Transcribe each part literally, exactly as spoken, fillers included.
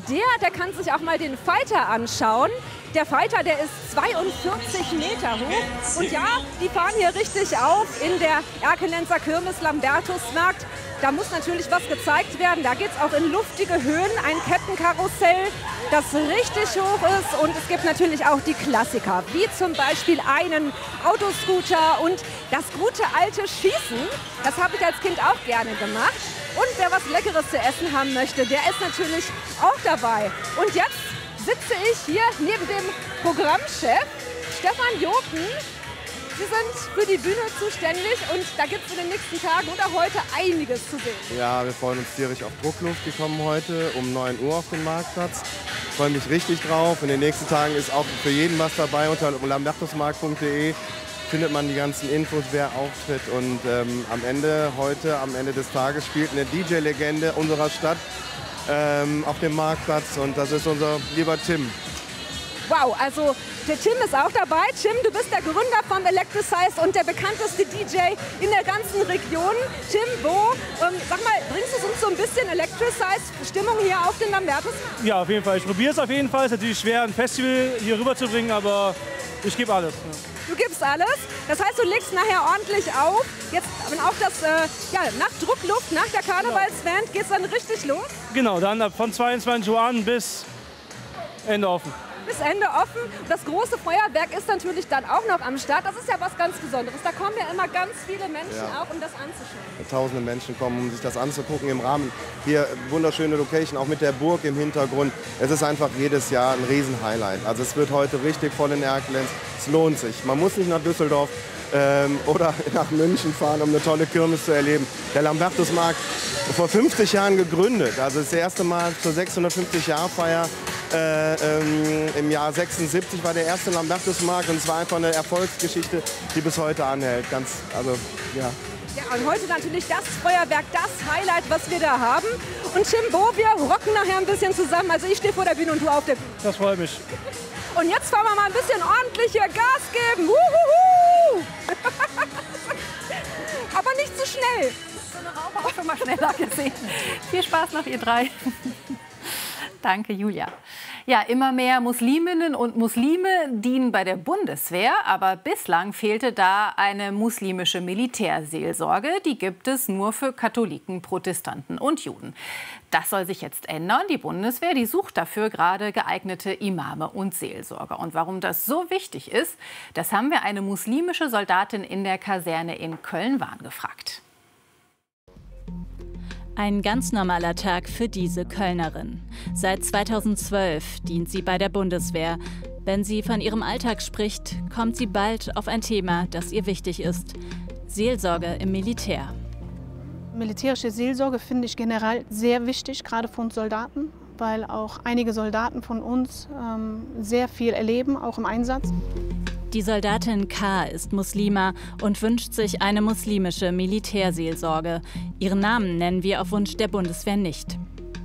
der, der kann sich auch mal den Fighter anschauen. Der Fighter, der ist zweiundvierzig Meter hoch. Und ja, die fahren hier richtig auf in der Erkelenzer Kirmes Lambertusmarkt. Da muss natürlich was gezeigt werden. Da geht es auch in luftige Höhen. Ein Kettenkarussell, das richtig hoch ist. Und es gibt natürlich auch die Klassiker, wie zum Beispiel einen Autoscooter und das gute alte Schießen. Das habe ich als Kind auch gerne gemacht. Und wer was Leckeres zu essen haben möchte, der ist natürlich auch dabei. Und jetzt sitze ich hier neben dem Programmchef Stefan Jopen. Sie sind für die Bühne zuständig und da gibt es in den nächsten Tagen und auch heute einiges zu sehen. Ja, wir freuen uns tierisch auf Druckluft. Die kommen heute um neun Uhr auf den Marktplatz. Ich freue mich richtig drauf. In den nächsten Tagen ist auch für jeden was dabei. Unter lambertusmarkt punkt de findet man die ganzen Infos, wer auftritt. Und ähm, am Ende, heute, am Ende des Tages, spielt eine D J-Legende unserer Stadt ähm, auf dem Marktplatz. Und das ist unser lieber Tim. Wow, also der Tim ist auch dabei. Tim, du bist der Gründer vom Electricize und der bekannteste D J in der ganzen Region. Tim, wo, ähm, sag mal, bringst du uns so ein bisschen Electricize-Stimmung hier auf den Lambertus? Ja, auf jeden Fall. Ich probiere es auf jeden Fall. Es ist natürlich schwer, ein Festival hier rüber zu bringen, aber ich gebe alles. Ja. Du gibst alles. Das heißt, du legst nachher ordentlich auf. Jetzt, wenn auch das, äh, ja, nach Druckluft, nach der Karnevalsband, geht es dann richtig los? Genau, dann ab von zweiundzwanzig Uhr an bis Ende offen. Bis Ende offen. Und das große Feuerwerk ist natürlich dann auch noch am Start. Das ist ja was ganz Besonderes. Da kommen ja immer ganz viele Menschen ja. auch, um das anzuschauen. Tausende Menschen kommen, um sich das anzugucken im Rahmen. Hier wunderschöne Location, auch mit der Burg im Hintergrund. Es ist einfach jedes Jahr ein Riesen-Highlight. Also es wird heute richtig voll in Erkelenz. Es lohnt sich. Man muss nicht nach Düsseldorf ähm, oder nach München fahren, um eine tolle Kirmes zu erleben. Der Lambertusmarkt vor fünfzig Jahren gegründet. Also das erste Mal zur sechshundertfünfzig-Jahr-Feier. Äh, ähm, Im Jahr sechsundsiebzig war der erste Lambertusmarkt und es war einfach eine Erfolgsgeschichte, die bis heute anhält. Ganz, also, ja. Ja, und heute natürlich das Feuerwerk, das Highlight, was wir da haben. Und Tim, Bo, wir rocken nachher ein bisschen zusammen. Also ich stehe vor der Bühne und du auf der Bühne. Das freut mich. Und jetzt fahren wir mal ein bisschen ordentlich hier Gas geben. Wuhuhu! Aber nicht zu schnell. So eine Raupe auch schon mal schneller gesehen. Viel Spaß noch, ihr drei. Danke, Julia. Ja, immer mehr Musliminnen und Muslime dienen bei der Bundeswehr, aber bislang fehlte da eine muslimische Militärseelsorge. Die gibt es nur für Katholiken, Protestanten und Juden. Das soll sich jetzt ändern. Die Bundeswehr, die sucht dafür gerade geeignete Imame und Seelsorger. Und warum das so wichtig ist, das haben wir eine muslimische Soldatin in der Kaserne in Köln-Wahn gefragt. Ein ganz normaler Tag für diese Kölnerin. Seit zweitausendzwölf dient sie bei der Bundeswehr. Wenn sie von ihrem Alltag spricht, kommt sie bald auf ein Thema, das ihr wichtig ist: Seelsorge im Militär. Militärische Seelsorge finde ich generell sehr wichtig, gerade für uns Soldaten, weil auch einige Soldaten von uns ähm, sehr viel erleben, auch im Einsatz. Die Soldatin K. ist Muslima und wünscht sich eine muslimische Militärseelsorge. Ihren Namen nennen wir auf Wunsch der Bundeswehr nicht.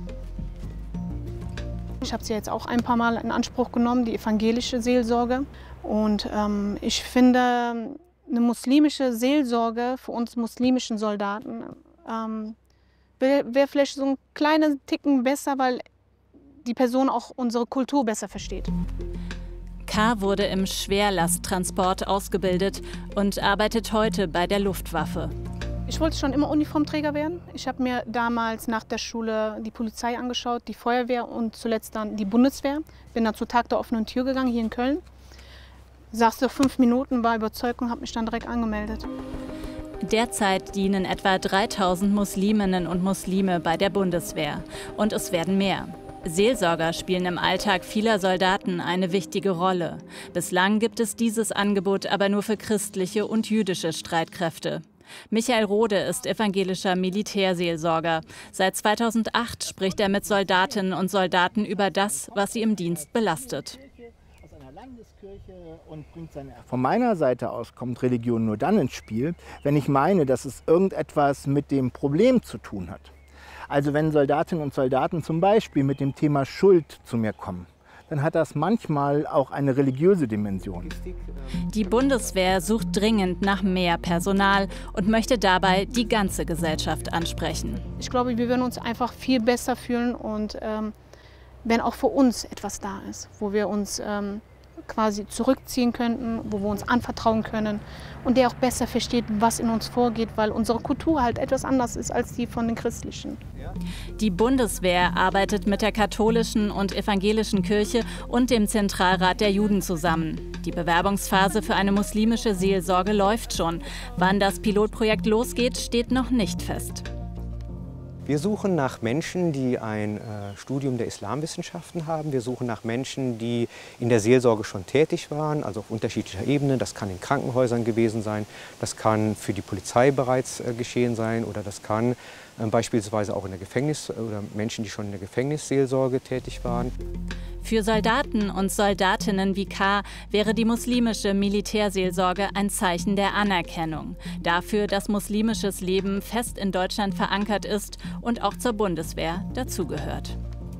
Ich habe sie jetzt auch ein paar Mal in Anspruch genommen, die evangelische Seelsorge. Und ähm, ich finde, eine muslimische Seelsorge für uns muslimischen Soldaten ähm, wäre wär vielleicht so ein kleiner Ticken besser, weil die Person auch unsere Kultur besser versteht. K. wurde im Schwerlasttransport ausgebildet und arbeitet heute bei der Luftwaffe. Ich wollte schon immer Uniformträger werden. Ich habe mir damals nach der Schule die Polizei angeschaut, die Feuerwehr und zuletzt dann die Bundeswehr. Bin dann zu Tag der offenen Tür gegangen, hier in Köln. Saß so fünf Minuten, war überzeugt und habe mich dann direkt angemeldet. Derzeit dienen etwa dreitausend Musliminnen und Muslime bei der Bundeswehr. Und es werden mehr. Seelsorger spielen im Alltag vieler Soldaten eine wichtige Rolle. Bislang gibt es dieses Angebot aber nur für christliche und jüdische Streitkräfte. Michael Rode ist evangelischer Militärseelsorger. Seit zweitausendacht spricht er mit Soldatinnen und Soldaten über das, was sie im Dienst belastet. Von meiner Seite aus kommt Religion nur dann ins Spiel, wenn ich meine, dass es irgendetwas mit dem Problem zu tun hat. Also wenn Soldatinnen und Soldaten zum Beispiel mit dem Thema Schuld zu mir kommen, dann hat das manchmal auch eine religiöse Dimension. Die Bundeswehr sucht dringend nach mehr Personal und möchte dabei die ganze Gesellschaft ansprechen. Ich glaube, wir würden uns einfach viel besser fühlen und ähm, wenn auch für uns etwas da ist, wo wir uns ähm, quasi zurückziehen könnten, wo wir uns anvertrauen können und der auch besser versteht, was in uns vorgeht, weil unsere Kultur halt etwas anders ist als die von den christlichen. Die Bundeswehr arbeitet mit der katholischen und evangelischen Kirche und dem Zentralrat der Juden zusammen. Die Bewerbungsphase für eine muslimische Seelsorge läuft schon. Wann das Pilotprojekt losgeht, steht noch nicht fest. Wir suchen nach Menschen, die ein äh, Studium der Islamwissenschaften haben. Wir suchen nach Menschen, die in der Seelsorge schon tätig waren, also auf unterschiedlicher Ebene. Das kann in Krankenhäusern gewesen sein, das kann für die Polizei bereits äh, geschehen sein oder das kann äh, beispielsweise auch in der Gefängnis- oder Menschen, die schon in der Gefängnisseelsorge tätig waren. Für Soldaten und Soldatinnen wie K. wäre die muslimische Militärseelsorge ein Zeichen der Anerkennung. Dafür, dass muslimisches Leben fest in Deutschland verankert ist und auch zur Bundeswehr dazugehört.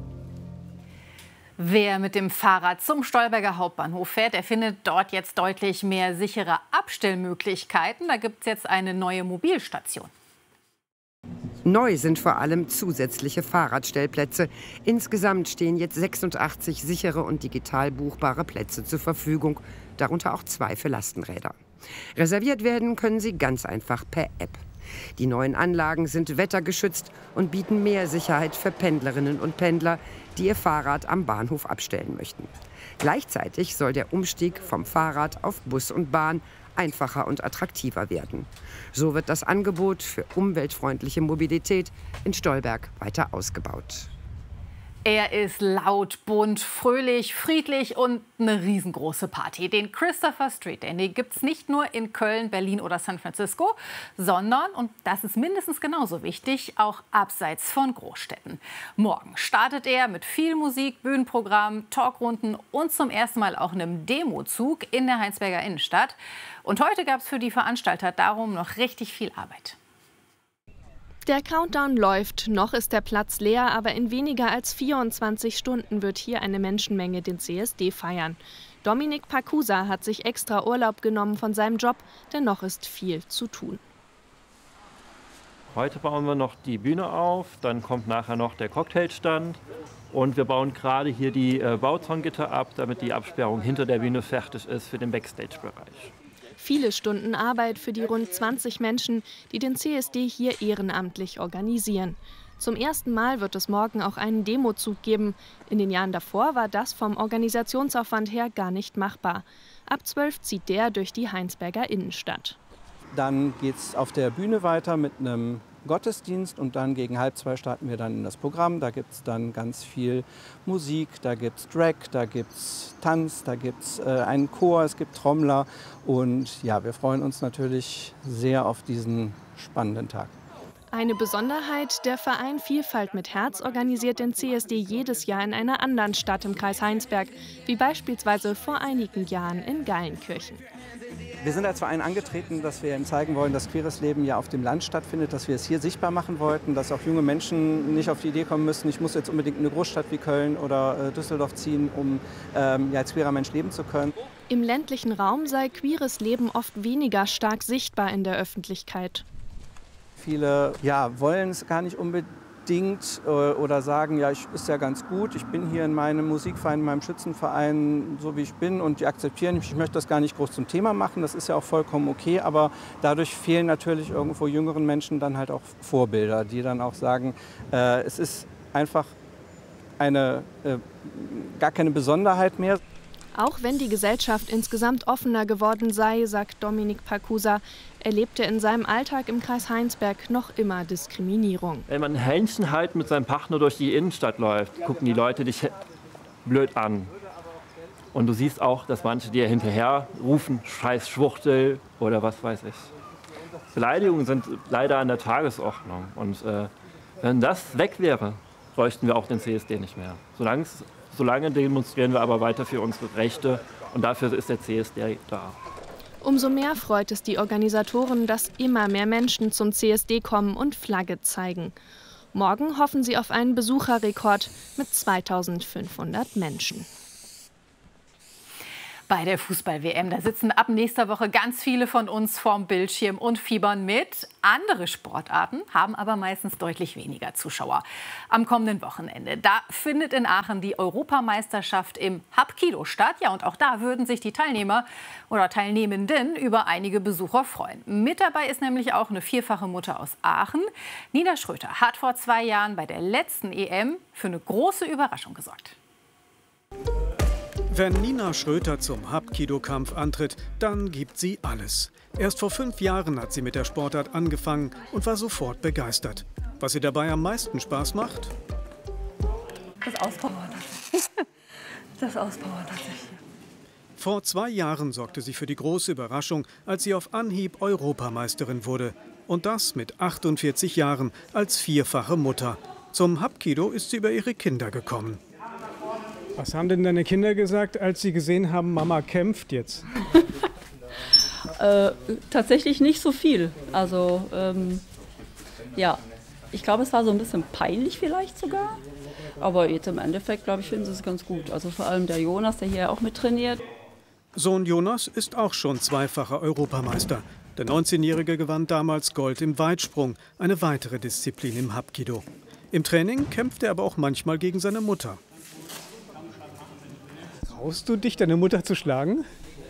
Wer mit dem Fahrrad zum Stolberger Hauptbahnhof fährt, der findet dort jetzt deutlich mehr sichere Abstellmöglichkeiten. Da gibt es jetzt eine neue Mobilstation. Neu sind vor allem zusätzliche Fahrradstellplätze. Insgesamt stehen jetzt sechsundachtzig sichere und digital buchbare Plätze zur Verfügung, darunter auch zwei für Lastenräder. Reserviert werden können sie ganz einfach per App. Die neuen Anlagen sind wettergeschützt und bieten mehr Sicherheit für Pendlerinnen und Pendler, die ihr Fahrrad am Bahnhof abstellen möchten. Gleichzeitig soll der Umstieg vom Fahrrad auf Bus und Bahn einfacher und attraktiver werden. So wird das Angebot für umweltfreundliche Mobilität in Stolberg weiter ausgebaut. Er ist laut, bunt, fröhlich, friedlich und eine riesengroße Party. Den Christopher Street Day gibt es nicht nur in Köln, Berlin oder San Francisco, sondern, und das ist mindestens genauso wichtig, auch abseits von Großstädten. Morgen startet er mit viel Musik, Bühnenprogramm, Talkrunden und zum ersten Mal auch einem Demozug in der Heinsberger Innenstadt. Und heute gab es für die Veranstalter darum noch richtig viel Arbeit. Der Countdown läuft, noch ist der Platz leer, aber in weniger als vierundzwanzig Stunden wird hier eine Menschenmenge den C S D feiern. Dominik Pacusa hat sich extra Urlaub genommen von seinem Job, denn noch ist viel zu tun. Heute bauen wir noch die Bühne auf, dann kommt nachher noch der Cocktailstand und wir bauen gerade hier die äh, Bauzongitter ab, damit die Absperrung hinter der Bühne fertig ist für den Backstage-Bereich. Viele Stunden Arbeit für die rund zwanzig Menschen, die den C S D hier ehrenamtlich organisieren. Zum ersten Mal wird es morgen auch einen Demozug geben. In den Jahren davor war das vom Organisationsaufwand her gar nicht machbar. Ab zwölf zieht der durch die Heinsberger Innenstadt. Dann geht es auf der Bühne weiter mit einem Gottesdienst und dann gegen halb zwei starten wir dann in das Programm. Da gibt es dann ganz viel Musik, da gibt es Drag, da gibt es Tanz, da gibt es äh, einen Chor, es gibt Trommler und ja, wir freuen uns natürlich sehr auf diesen spannenden Tag. Eine Besonderheit, der Verein Vielfalt mit Herz organisiert den C S D jedes Jahr in einer anderen Stadt im Kreis Heinsberg, wie beispielsweise vor einigen Jahren in Geilenkirchen. Wir sind als Verein angetreten, dass wir Ihnen zeigen wollen, dass queeres Leben ja auf dem Land stattfindet, dass wir es hier sichtbar machen wollten, dass auch junge Menschen nicht auf die Idee kommen müssen, ich muss jetzt unbedingt in eine Großstadt wie Köln oder äh, Düsseldorf ziehen, um ähm, ja, als queerer Mensch leben zu können. Im ländlichen Raum sei queeres Leben oft weniger stark sichtbar in der Öffentlichkeit. Viele ja, wollen es gar nicht unbedingt äh, oder sagen, ja, ich, ist ja ganz gut, ich bin hier in meinem Musikverein, in meinem Schützenverein, so wie ich bin und die akzeptieren mich, ich möchte das gar nicht groß zum Thema machen, das ist ja auch vollkommen okay, aber dadurch fehlen natürlich irgendwo jüngeren Menschen dann halt auch Vorbilder, die dann auch sagen, äh, es ist einfach eine, äh, gar keine Besonderheit mehr. Auch wenn die Gesellschaft insgesamt offener geworden sei, sagt Dominik Pacusa, erlebte in seinem Alltag im Kreis Heinsberg noch immer Diskriminierung. Wenn man ein Händchen halt mit seinem Partner durch die Innenstadt läuft, gucken die Leute dich blöd an. Und du siehst auch, dass manche dir hinterher rufen, scheiß Schwuchtel oder was weiß ich. Beleidigungen sind leider an der Tagesordnung. Und äh, wenn das weg wäre, bräuchten wir auch den C S D nicht mehr. Solange, solange demonstrieren wir aber weiter für unsere Rechte und dafür ist der C S D da. Umso mehr freut es die Organisatoren, dass immer mehr Menschen zum C S D kommen und Flagge zeigen. Morgen hoffen sie auf einen Besucherrekord mit zweitausendfünfhundert Menschen. bei der Fußball-W M. Da sitzen ab nächster Woche ganz viele von uns vorm Bildschirm und fiebern mit. Andere Sportarten haben aber meistens deutlich weniger Zuschauer. Am kommenden Wochenende, da findet in Aachen die Europameisterschaft im Hapkido statt. Ja, und auch da würden sich die Teilnehmer oder Teilnehmenden über einige Besucher freuen. Mit dabei ist nämlich auch eine vierfache Mutter aus Aachen. Nina Schröter hat vor zwei Jahren bei der letzten E M für eine große Überraschung gesorgt. Wenn Nina Schröter zum Hapkido-Kampf antritt, dann gibt sie alles. Erst vor fünf Jahren hat sie mit der Sportart angefangen und war sofort begeistert. Was ihr dabei am meisten Spaß macht? Das Auspowern. Das Auspowern tatsächlich. Vor zwei Jahren sorgte sie für die große Überraschung, als sie auf Anhieb Europameisterin wurde. Und das mit achtundvierzig Jahren als vierfache Mutter. Zum Hapkido ist sie über ihre Kinder gekommen. Was haben denn deine Kinder gesagt, als sie gesehen haben, Mama kämpft jetzt? äh, tatsächlich nicht so viel. Also, ähm, ja, ich glaube, es war so ein bisschen peinlich vielleicht sogar. Aber jetzt im Endeffekt, glaube ich, finden sie es ganz gut. Also vor allem der Jonas, der hier auch mit trainiert. Sohn Jonas ist auch schon zweifacher Europameister. Der neunzehnjährige gewann damals Gold im Weitsprung, eine weitere Disziplin im Hapkido. Im Training kämpft er aber auch manchmal gegen seine Mutter. Traust du dich, deine Mutter zu schlagen?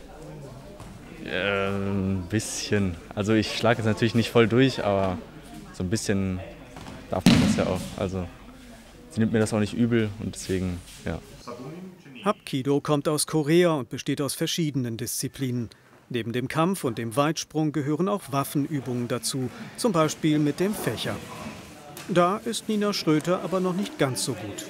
Äh, ein bisschen. Also ich schlage jetzt natürlich nicht voll durch, aber so ein bisschen darf man das ja auch. Also sie nimmt mir das auch nicht übel und deswegen, ja. Hapkido kommt aus Korea und besteht aus verschiedenen Disziplinen. Neben dem Kampf und dem Weitsprung gehören auch Waffenübungen dazu, zum Beispiel mit dem Fächer. Da ist Nina Schröter aber noch nicht ganz so gut.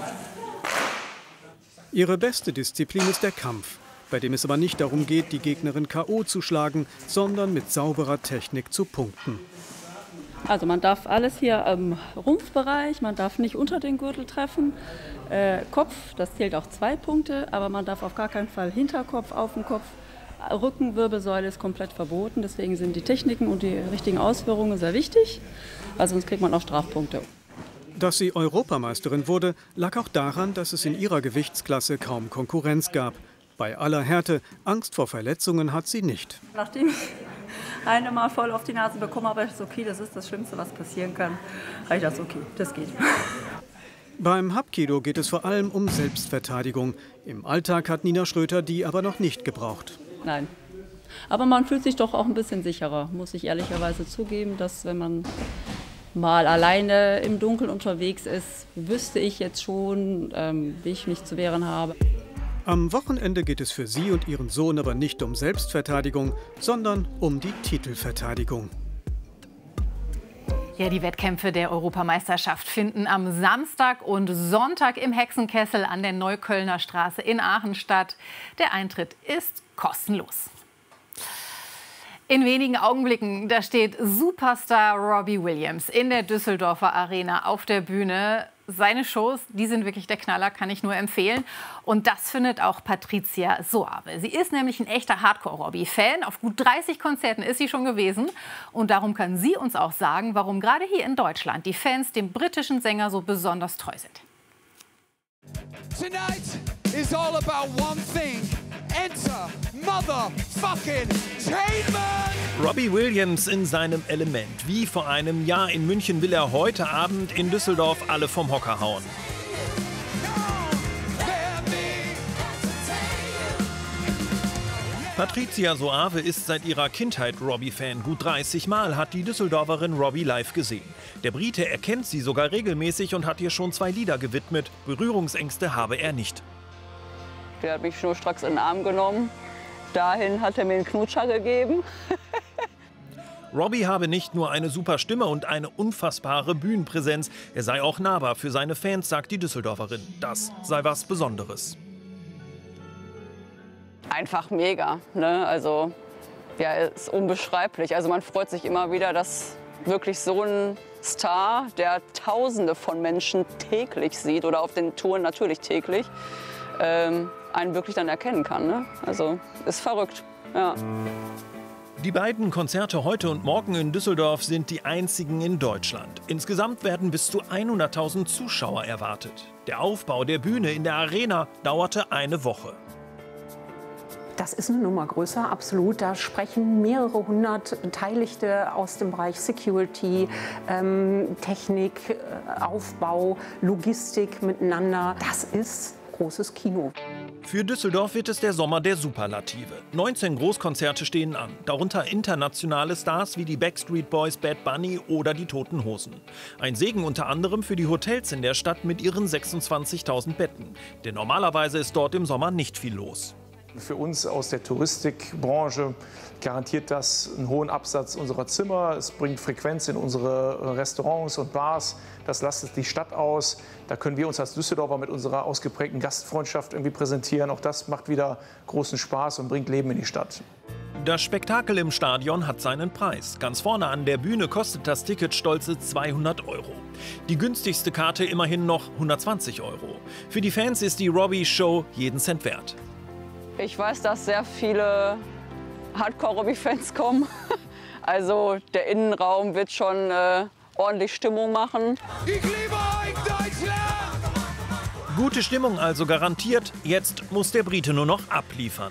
Ihre beste Disziplin ist der Kampf, bei dem es aber nicht darum geht, die Gegnerin K O zu schlagen, sondern mit sauberer Technik zu punkten. Also man darf alles hier im Rumpfbereich, man darf nicht unter den Gürtel treffen. Äh, Kopf, das zählt auch zwei Punkte, aber man darf auf gar keinen Fall Hinterkopf, auf dem Kopf. Rückenwirbelsäule ist komplett verboten, deswegen sind die Techniken und die richtigen Ausführungen sehr wichtig, weil sonst kriegt man auch Strafpunkte. Dass sie Europameisterin wurde, lag auch daran, dass es in ihrer Gewichtsklasse kaum Konkurrenz gab. Bei aller Härte, Angst vor Verletzungen hat sie nicht. Nachdem ich eine Mal voll auf die Nase bekommen habe, ist okay, das ist das Schlimmste, was passieren kann. Habe ich gedacht, okay, das geht. Beim Hapkido geht es vor allem um Selbstverteidigung. Im Alltag hat Nina Schröter die aber noch nicht gebraucht. Nein. Aber man fühlt sich doch auch ein bisschen sicherer, muss ich ehrlicherweise zugeben, dass wenn man mal alleine im Dunkeln unterwegs ist, wüsste ich jetzt schon, ähm, wie ich mich zu wehren habe. Am Wochenende geht es für sie und ihren Sohn aber nicht um Selbstverteidigung, sondern um die Titelverteidigung. Ja, die Wettkämpfe der Europameisterschaft finden am Samstag und Sonntag im Hexenkessel an der Neuköllner Straße in Aachen statt. Der Eintritt ist kostenlos. In wenigen Augenblicken, da steht Superstar Robbie Williams in der Düsseldorfer Arena auf der Bühne. Seine Shows, die sind wirklich der Knaller, kann ich nur empfehlen. Und das findet auch Patricia Soave. Sie ist nämlich ein echter Hardcore-Robbie-Fan. Auf gut dreißig Konzerten ist sie schon gewesen. Und darum kann sie uns auch sagen, warum gerade hier in Deutschland die Fans dem britischen Sänger so besonders treu sind. Tonight is all about one thing. Enter motherfucking Tainment! Robbie Williams in seinem Element. Wie vor einem Jahr in München will er heute Abend in Düsseldorf alle vom Hocker hauen. Patricia Soave ist seit ihrer Kindheit Robbie-Fan. Gut dreißig Mal hat die Düsseldorferin Robbie live gesehen. Der Brite erkennt sie sogar regelmäßig und hat ihr schon zwei Lieder gewidmet. Berührungsängste habe er nicht. Der hat mich schnurstracks in den Arm genommen. Dahin hat er mir einen Knutscher gegeben. Robbie habe nicht nur eine super Stimme und eine unfassbare Bühnenpräsenz. Er sei auch nahbar für seine Fans, sagt die Düsseldorferin. Das sei was Besonderes. Einfach mega, ne? Also, ja, ist unbeschreiblich. Also man freut sich immer wieder, dass wirklich so ein Star, der Tausende von Menschen täglich sieht oder auf den Touren natürlich täglich, ähm, einen wirklich dann erkennen kann. Ne? Also ist verrückt. Ja. Die beiden Konzerte heute und morgen in Düsseldorf sind die einzigen in Deutschland. Insgesamt werden bis zu hunderttausend Zuschauer erwartet. Der Aufbau der Bühne in der Arena dauerte eine Woche. Das ist eine Nummer größer, absolut. Da sprechen mehrere hundert Beteiligte aus dem Bereich Security, ähm, Technik, äh, Aufbau, Logistik miteinander. Das ist großes Kino. Für Düsseldorf wird es der Sommer der Superlative. neunzehn Großkonzerte stehen an, darunter internationale Stars wie die Backstreet Boys, Bad Bunny oder die Toten Hosen. Ein Segen unter anderem für die Hotels in der Stadt mit ihren sechsundzwanzigtausend Betten. Denn normalerweise ist dort im Sommer nicht viel los. Für uns aus der Touristikbranche garantiert das einen hohen Absatz unserer Zimmer. Es bringt Frequenz in unsere Restaurants und Bars. Das lastet die Stadt aus. Da können wir uns als Düsseldorfer mit unserer ausgeprägten Gastfreundschaft irgendwie präsentieren. Auch das macht wieder großen Spaß und bringt Leben in die Stadt. Das Spektakel im Stadion hat seinen Preis. Ganz vorne an der Bühne kostet das Ticket stolze zweihundert Euro. Die günstigste Karte immerhin noch hundertzwanzig Euro. Für die Fans ist die Robbie-Show jeden Cent wert. Ich weiß, dass sehr viele Hardcore-Robbie-Fans kommen. Also der Innenraum wird schon äh, ordentlich Stimmung machen. Ich liebe euch, Deutschland! Gute Stimmung also garantiert. Jetzt muss der Brite nur noch abliefern.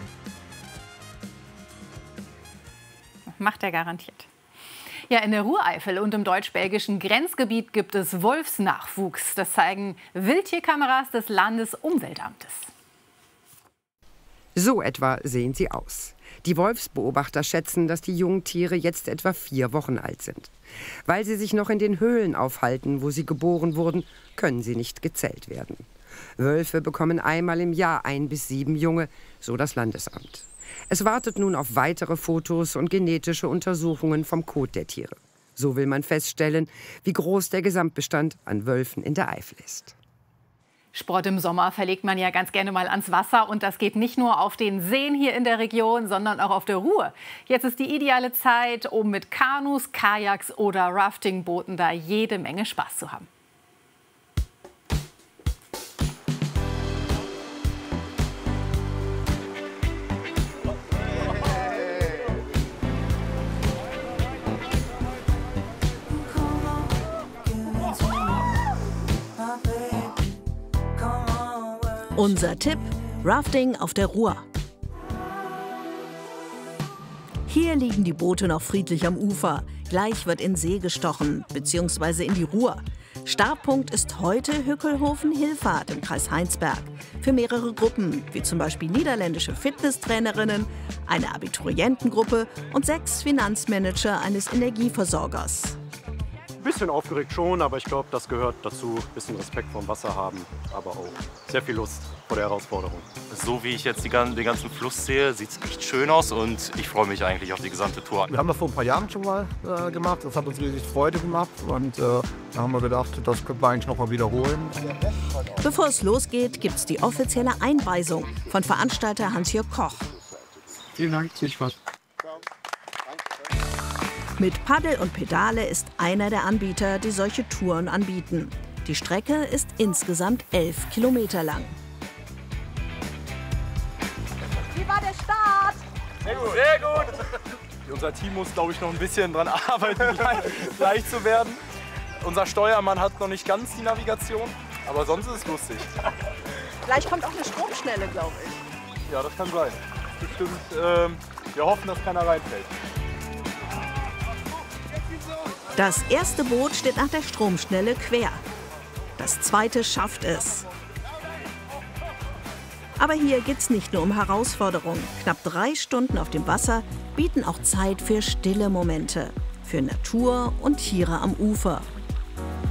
Macht er garantiert. Ja, in der Ruhreifel und im deutsch-belgischen Grenzgebiet gibt es Wolfsnachwuchs. Das zeigen Wildtierkameras des Landesumweltamtes. So etwa sehen sie aus. Die Wolfsbeobachter schätzen, dass die jungen Tiere jetzt etwa vier Wochen alt sind. Weil sie sich noch in den Höhlen aufhalten, wo sie geboren wurden, können sie nicht gezählt werden. Wölfe bekommen einmal im Jahr ein bis sieben Junge, so das Landesamt. Es wartet nun auf weitere Fotos und genetische Untersuchungen vom Kot der Tiere. So will man feststellen, wie groß der Gesamtbestand an Wölfen in der Eifel ist. Sport im Sommer verlegt man ja ganz gerne mal ans Wasser. Und das geht nicht nur auf den Seen hier in der Region, sondern auch auf der Ruhr. Jetzt ist die ideale Zeit, um mit Kanus, Kajaks oder Raftingbooten da jede Menge Spaß zu haben. Unser Tipp: Rafting auf der Ruhr. Hier liegen die Boote noch friedlich am Ufer. Gleich wird in See gestochen, beziehungsweise in die Ruhr. Startpunkt ist heute Hückelhofen-Hillfahrt im Kreis Heinsberg. Für mehrere Gruppen, wie zum Beispiel niederländische Fitnesstrainerinnen, eine Abiturientengruppe und sechs Finanzmanager eines Energieversorgers. Ein bisschen aufgeregt schon, aber ich glaube, das gehört dazu. Ein bisschen Respekt vom Wasser haben, aber auch sehr viel Lust vor der Herausforderung. So wie ich jetzt die, den ganzen Fluss sehe, sieht es echt schön aus und ich freue mich eigentlich auf die gesamte Tour. Wir haben das vor ein paar Jahren schon mal äh, gemacht. Das hat uns riesig Freude gemacht und äh, da haben wir gedacht, das können wir eigentlich noch mal wiederholen. Bevor es losgeht, gibt es die offizielle Einweisung von Veranstalter Hans-Jörg Koch. Vielen Dank, viel Spaß. Mit Paddel und Pedale ist einer der Anbieter, die solche Touren anbieten. Die Strecke ist insgesamt elf Kilometer lang. Wie war der Start? Sehr gut. Sehr gut. Unser Team muss, glaube ich, noch ein bisschen dran arbeiten, leicht zu werden. Unser Steuermann hat noch nicht ganz die Navigation, aber sonst ist es lustig. Gleich kommt auch eine Stromschnelle, glaube ich. Ja, das kann sein. Bestimmt. Ähm, wir hoffen, dass keiner reinfällt. Das erste Boot steht nach der Stromschnelle quer. Das zweite schafft es. Aber hier geht es nicht nur um Herausforderungen. Knapp drei Stunden auf dem Wasser bieten auch Zeit für stille Momente, für Natur und Tiere am Ufer.